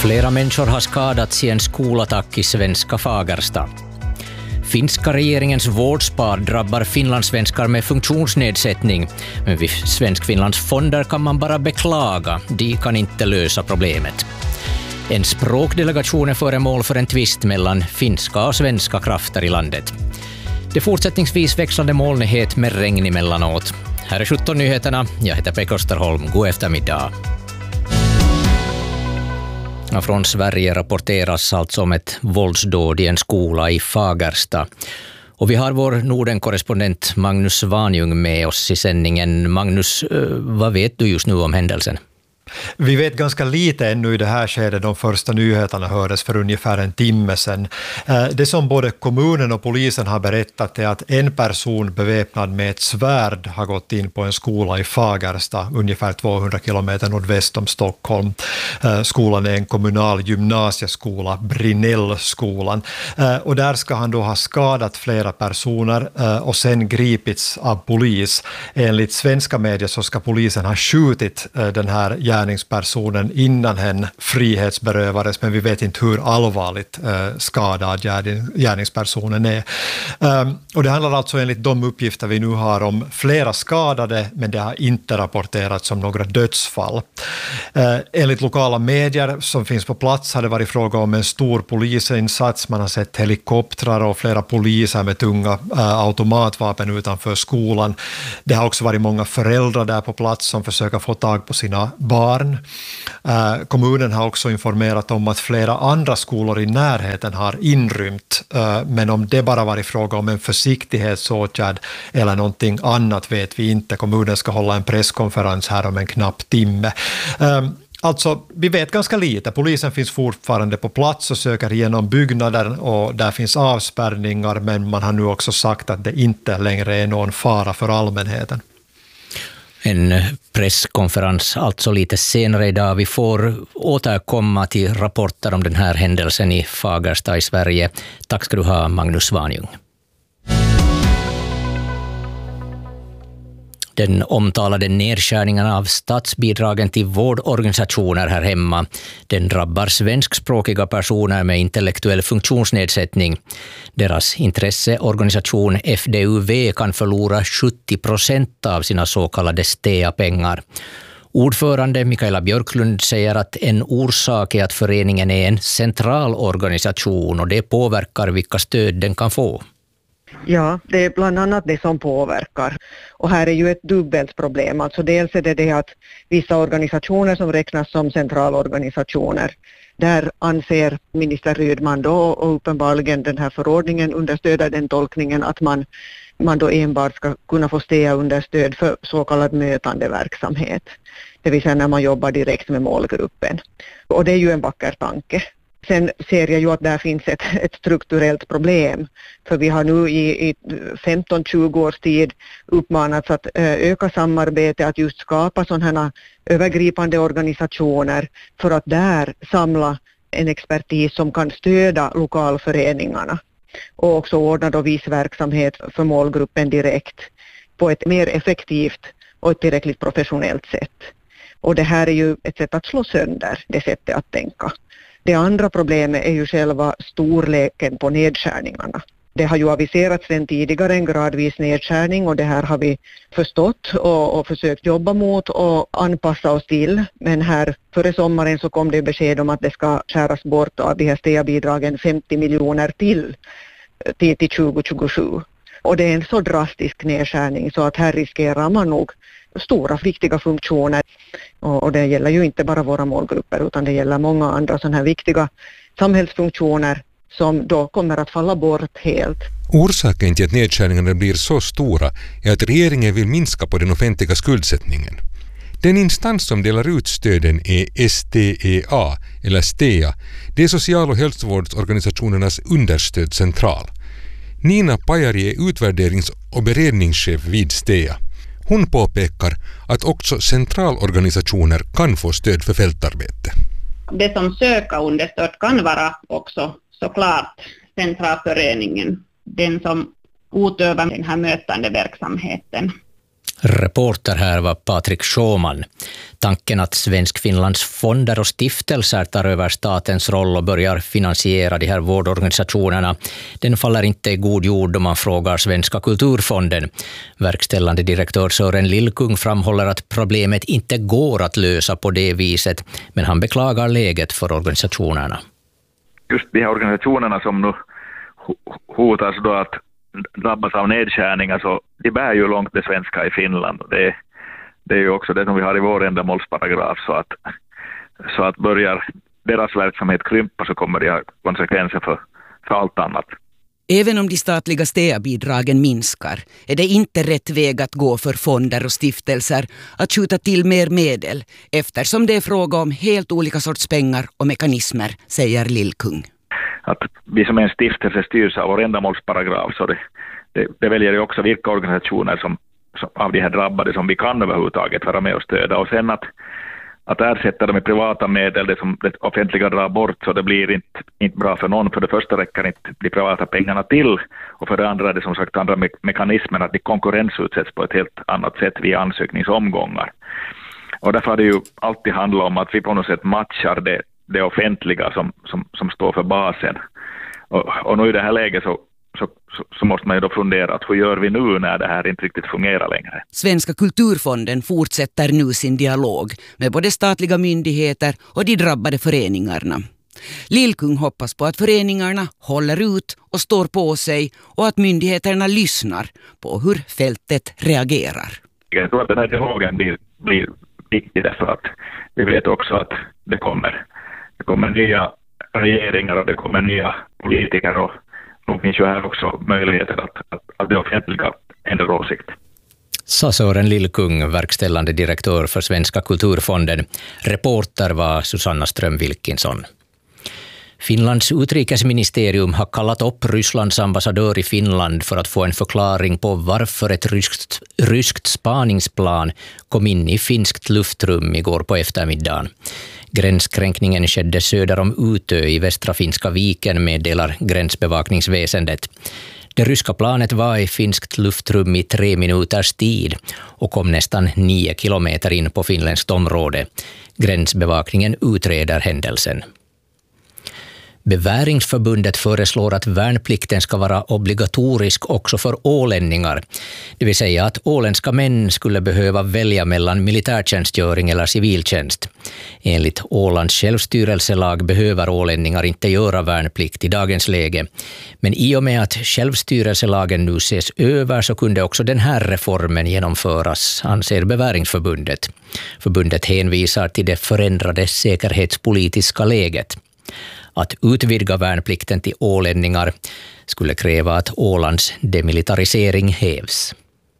Flera människor har skadats i en skolattack i svenska Fagersta. Finska regeringens vårdspar drabbar finlandssvenskar med funktionsnedsättning, men vid Svensk-Finlands fonder kan man bara beklaga. De kan inte lösa problemet. En språkdelegation är föremål för en tvist mellan finska och svenska krafter i landet. Det fortsättningsvis växlande molnighet med regn emellanåt. Här är 17 nyheterna. Jag heter Pekka Österholm. God eftermiddag. Från Sverige rapporteras alltså om ett våldsdåd i en skola i Fagersta. Och vi har vår Norden-korrespondent Magnus Svanjung med oss i sändningen. Magnus, vad vet du just nu om händelsen? Vi vet ganska lite ännu i det här skedet. De första nyheterna hördes för ungefär en timme sedan. Det som både kommunen och polisen har berättat är att en person beväpnad med ett svärd har gått in på en skola i Fagersta, ungefär 200 kilometer nordväst om Stockholm. Skolan är en kommunal gymnasieskola, Brinellskolan. Och där ska han då ha skadat flera personer och sen gripits av polis. Enligt svenska medier så ska polisen ha skjutit den här gärningspersonen innan hen frihetsberövades, men vi vet inte hur allvarligt skadad gärningspersonen är. Och det handlar alltså enligt de uppgifter vi nu har om flera skadade, men det har inte rapporterats om några dödsfall. Enligt lokala medier som finns på plats har det varit fråga om en stor polisinsats. Man har sett helikoptrar och flera poliser med tunga automatvapen utanför skolan. Det har också varit många föräldrar där på plats som försöker få tag på sina barn. Kommunen har också informerat om att flera andra skolor i närheten har inrymt, men om det bara varit fråga om en försiktighetsåtgärd eller någonting annat vet vi inte. Kommunen ska hålla en presskonferens här om en knapp timme. Alltså, vi vet ganska lite. Polisen finns fortfarande på plats och söker igenom byggnaden och där finns avspärrningar, men man har nu också sagt att det inte längre är någon fara för allmänheten. En presskonferens alltså lite senare idag. Vi får återkomma till rapporter om den här händelsen i Fagersta i Sverige. Tack ska du ha, Magnus Svanjung. Den omtalade nedskärningen av statsbidragen till vårdorganisationer här hemma, den drabbar svenskspråkiga personer med intellektuell funktionsnedsättning. Deras intresseorganisation FDUV kan förlora 70% av sina så kallade STEA-pengar. Ordförande Mikaela Björklund säger att en orsak är att föreningen är en central organisation och det påverkar vilka stöd den kan få. Ja, det är bland annat det som påverkar. Och här är ju ett dubbelt problem. Alltså dels är det att vissa organisationer som räknas som centralorganisationer, där anser minister Rydman då och uppenbarligen den här förordningen understöder den tolkningen att man då enbart ska kunna få STEA-understöd för så kallad mötande verksamhet. Det vill säga när man jobbar direkt med målgruppen. Och det är ju en vacker tanke. Sen ser jag ju att där finns ett strukturellt problem, för vi har nu i 15-20 års tid uppmanats att öka samarbete, att just skapa sådana här övergripande organisationer för att där samla en expertis som kan stödja lokalföreningarna och också ordna då viss verksamhet för målgruppen direkt på ett mer effektivt och ett tillräckligt professionellt sätt. Och det här är ju ett sätt att slå sönder det sättet att tänka. Det andra problemet är ju själva storleken på nedskärningarna. Det har ju aviserats sedan tidigare en gradvis nedskärning och det här har vi förstått och försökt jobba mot och anpassa oss till. Men här före sommaren så kom det besked om att det ska skäras bort av de här STEA-bidragen 50 miljoner till 2027. Och det är en så drastisk nedskärning så att här riskerar man nog stora viktiga funktioner. Och det gäller ju inte bara våra målgrupper utan det gäller många andra sådana här viktiga samhällsfunktioner som då kommer att falla bort helt. Orsaken till att nedskärningarna blir så stora är att regeringen vill minska på den offentliga skuldsättningen. Den instans som delar ut stöden är STEA eller STEA, det är social- och hälsovårdsorganisationernas understödscentral. Nina Pajari är utvärderings- och beredningschef vid STEA. Hon påpekar att också centralorganisationer kan få stöd för fältarbete. Det som söker understöd kan vara också såklart centralföreningen, den som utövar den här mötande verksamheten. Reporter här var Patrik Sjöman. Tanken att Svensk-Finlands fonder och stiftelser tar över statens roll och börjar finansiera de här vårdorganisationerna, den faller inte i god jord om man frågar Svenska kulturfonden. Verkställande direktör Sören Lillkung framhåller att problemet inte går att lösa på det viset, men han beklagar läget för organisationerna. Just de här organisationerna som nu hotas då att drabbas av nedskärningar, så de bär ju långt det svenska i Finland. Det är ju också det som vi har i vår ändamålsparagraf, så att börjar deras verksamhet krympa så kommer det ha konsekvenser för allt annat. Även om de statliga STEA-bidragen minskar är det inte rätt väg att gå för fonder och stiftelser att skjuta till mer medel, eftersom det är fråga om helt olika sorts pengar och mekanismer, säger Lillkung. Att vi som en stiftelse styrs av vår ändamålsparagraf, så det väljer ju också vilka organisationer som av de här drabbade som vi kan överhuvudtaget vara med och stödja. Och sen att ersätta dem med privata medel, det som det offentliga drar bort, så det blir inte bra för någon. För det första räcker inte de privata pengarna till, och för det andra är det som sagt andra mekanismer att de konkurrensutsätts på ett helt annat sätt via ansökningsomgångar. Och därför har det ju alltid handlat om att vi på något sätt matchar det offentliga som står för basen. Och nu i det här läget så måste man ju då fundera att hur gör vi nu när det här inte riktigt fungerar längre. Svenska kulturfonden fortsätter nu sin dialog med både statliga myndigheter och de drabbade föreningarna. Lillkung hoppas på att föreningarna håller ut och står på sig och att myndigheterna lyssnar på hur fältet reagerar. Jag tror att den här dialogen blir viktig, därför att vi vet också att det kommer nya regeringar och det kommer nya politiker, och då finns ju här också möjligheter att det offentliga ändrar åsikt. Sa Sören Lillkung, verkställande direktör för Svenska kulturfonden. Reporter var Susanna Ström-Wilkinson. Finlands utrikesministerium har kallat upp Rysslands ambassadör i Finland för att få en förklaring på varför ett ryskt spaningsplan kom in i finskt luftrum igår på eftermiddagen. Gränskränkningen skedde söder om Utö i västra Finska viken, meddelar gränsbevakningsväsendet. Det ryska planet var i finskt luftrum i 3 minuters tid och kom nästan 9 kilometer in på finländskt område. Gränsbevakningen utreder händelsen. Beväringsförbundet föreslår att värnplikten ska vara obligatorisk också för ålänningar. Det vill säga att åländska män skulle behöva välja mellan militärtjänstgöring eller civiltjänst. Enligt Ålands självstyrelselag behöver ålänningar inte göra värnplikt i dagens läge. Men i och med att självstyrelselagen nu ses över så kunde också den här reformen genomföras, anser Beväringsförbundet. Förbundet hänvisar till det förändrade säkerhetspolitiska läget. Att utvidga värnplikten till ålänningar skulle kräva att Ålands demilitarisering hävs.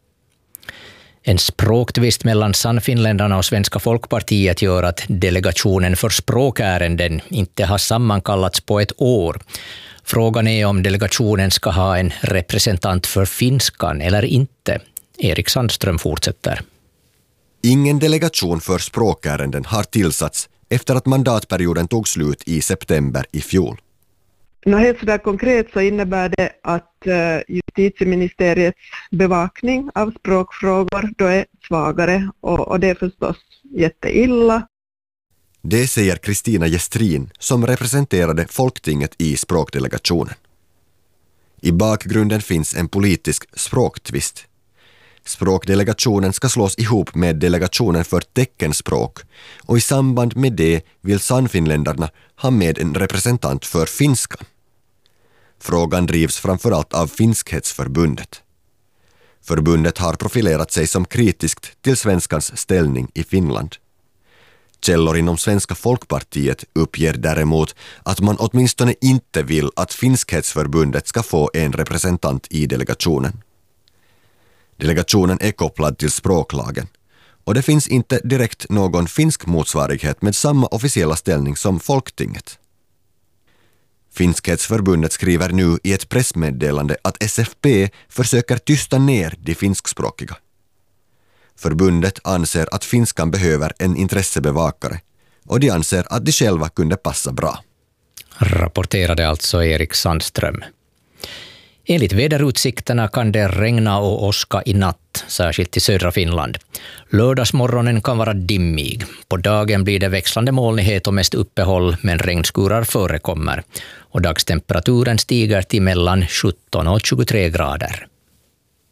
En språktvist mellan Sannfinländarna och Svenska folkpartiet gör att delegationen för språkärenden inte har sammankallats på ett år. Frågan är om delegationen ska ha en representant för finskan eller inte. Erik Sandström fortsätter. Ingen delegation för språkärenden har tillsatts efter att mandatperioden tog slut i september i fjol. Helt sådär konkret så innebär det att justitieministeriets bevakning av språkfrågor då är svagare, och det är förstås jätteilla. Det säger Kristina Gestrin som representerade Folktinget i språkdelegationen. I bakgrunden finns en politisk språktvist. Språkdelegationen ska slås ihop med delegationen för teckenspråk, och i samband med det vill Sannfinländarna ha med en representant för finskan. Frågan drivs framförallt av Finskhetsförbundet. Förbundet har profilerat sig som kritiskt till svenskans ställning i Finland. Källor inom Svenska folkpartiet uppger däremot att man åtminstone inte vill att Finskhetsförbundet ska få en representant i delegationen. Delegationen är kopplad till språklagen, och det finns inte direkt någon finsk motsvarighet med samma officiella ställning som Folktinget. Finskhetsförbundet skriver nu i ett pressmeddelande att SFP försöker tysta ner de finskspråkiga. Förbundet anser att finskan behöver en intressebevakare, och de anser att de själva kunde passa bra. Rapporterade alltså Erik Sandström. Enligt väderutsikterna kan det regna och åska i natt, särskilt i södra Finland. Lördagsmorgonen kan vara dimmig. På dagen blir det växlande molnighet och mest uppehåll, men regnskurar förekommer. Och dagstemperaturen stiger till mellan 17 och 23 grader.